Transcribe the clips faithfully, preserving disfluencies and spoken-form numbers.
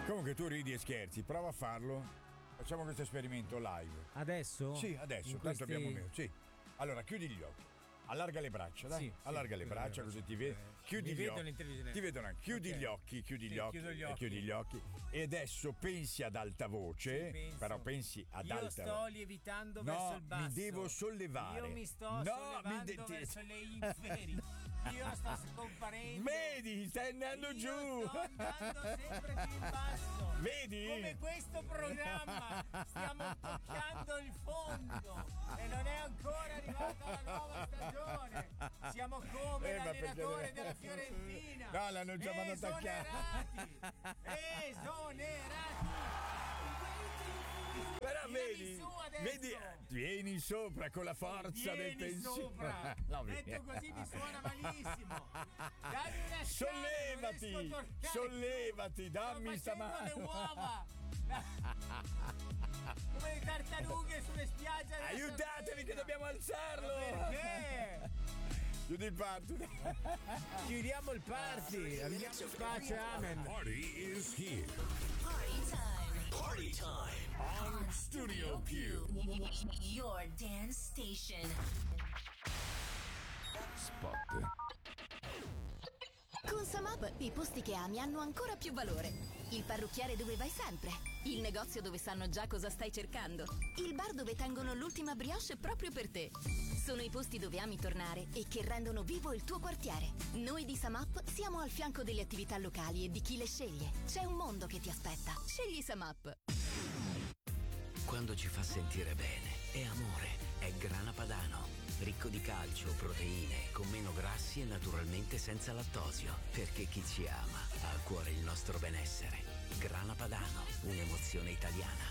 Comunque tu ridi e scherzi, prova a farlo. Facciamo questo esperimento live. Adesso? Sì, adesso, In tanto questi... abbiamo meno. Sì. Allora, chiudi gli occhi. Allarga le braccia, dai. Sì, Allarga sì, le braccia così ti vedi. Chiudi Mi gli vedono occhi. in televisione. Ti vedono anche. Chiudi Ok. gli occhi, chiudi Sì, gli occhi, chiudo gli e occhi. chiudi gli occhi. E adesso pensi ad alta voce, Sì, penso. però pensi ad Io alta sto lievitando No, verso il basso. mi devo sollevare. Io mi sto No, sollevando mi de- verso le inferi. Io sto scomparendo. Vedi, stai andando Io giù. sto andando sempre più in basso. Vedi? Come questo programma. Stiamo toccando il fondo. E non è ancora arrivata la nuova stagione. Siamo come Eh, ma l'allenatore perché- della Fiorentina. No, l'hanno già mandato a casa. Esonerati. Esonerati. Però Tirami vedi, su adesso. vedi, vieni sopra con la forza del Vieni pensiero. sopra. No, Detto vieni. così mi suona malissimo. Dammi una schiana, non riesco Sollevati, a toccare. sollevati, dammi Sto sta facendo mano. le uova. Come le tartarughe sulle spiagge. della Aiutatevi che Sardegna. dobbiamo alzarlo. Perché? Chiudi il party. Chiudiamo il party. Pace, amen. Party is here. Party time. Party time on Studio Più. Your dance station. Spot. Con Samap i posti che ami hanno ancora più valore. Il parrucchiere dove vai sempre. Il negozio dove sanno già cosa stai cercando. Il bar dove tengono l'ultima brioche proprio per te. Sono i posti dove ami tornare e che rendono vivo il tuo quartiere. Noi di Samap siamo al fianco delle attività locali e di chi le sceglie. C'è un mondo che ti aspetta. Scegli Samap. Quando ci fa sentire bene, è amore, è Grana Padano. Ricco di calcio, proteine, con meno grassi e naturalmente senza lattosio. Perché chi ci ama ha a cuore il nostro benessere. Grana Padano, un'emozione italiana.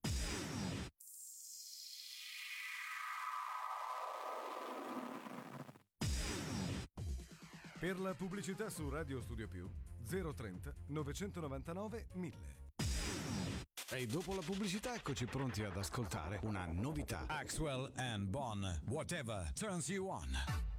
Per la pubblicità su Radio Studio Più zero trenta novecentonovantanove mille. E dopo la pubblicità eccoci pronti ad ascoltare una novità. Axwell and Bonn, whatever turns you on.